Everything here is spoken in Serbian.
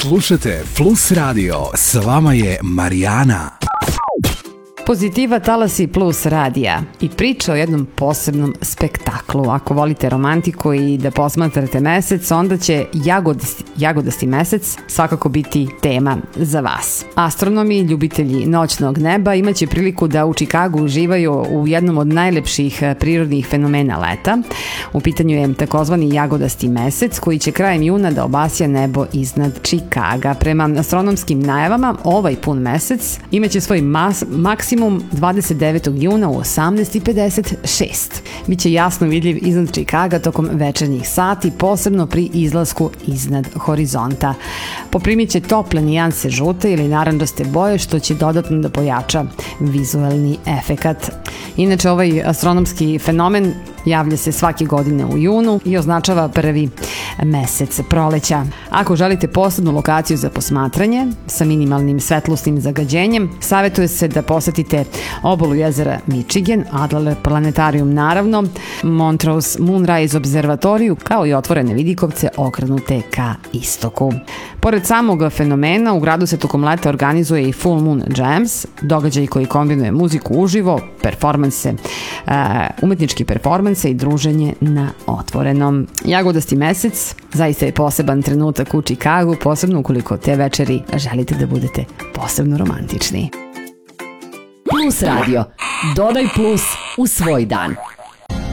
Slušate Plus Radio, s vama je Marijana. Pozitiva Talasi Plus radija i priča o jednom posebnom spektaklu. Ako volite romantiku i da posmatrate mesec, onda će jagodasti mesec svakako biti tema za vas. Astronomi, ljubitelji noćnog neba imaće priliku da u Čikagu uživaju u jednom od najlepših prirodnih fenomena leta. U pitanju je takozvani jagodasti mesec koji će krajem juna da obasja nebo iznad Čikaga. Prema astronomskim najavama, ovaj pun mesec imaće svoj maksimum 29. juna u 18:56. Biće jasno vidljiv iznad Čikaga tokom večernjih sati, posebno pri izlasku iznad horizonta. Poprimit će tople nijanse žute ili narandžaste boje, što će dodatno da pojača vizuelni efekat. Inače, ovaj astronomski fenomen javlja se svake godine u junu i označava prvi mesec proleća. Ako želite posebnu lokaciju za posmatranje sa minimalnim svetlosnim zagađenjem, savjetuje se da posetite obalu jezera Michigan, Adler planetarijum naravno, Montrose Moonrise observatoriju, kao i otvorene vidikovce okrenute ka istoku. Pored samog fenomena, u gradu se tokom leta organizuje i Full Moon Jams, događaj koji kombinuje muziku uživo, performanse, umetnički performanse i druženje na otvorenom. Jagodasti mesec zaista je poseban trenutak u Čikagu, posebno ukoliko te večeri želite da budete posebno romantični. Plus Radio. Dodaj plus u svoj dan.